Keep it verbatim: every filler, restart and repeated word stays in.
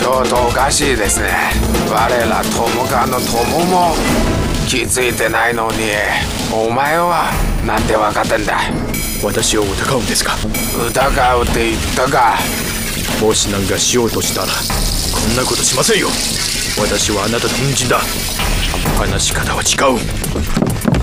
ょっとおかしいですね。我ら友川の友も気づいてないのに、お前はなんて分かってんだ。 私を疑うんですか？ 疑うって言ったか。 もし何かしようとしたらこんなことしませんよ。私はあなたの恩人だ。話し方は違う。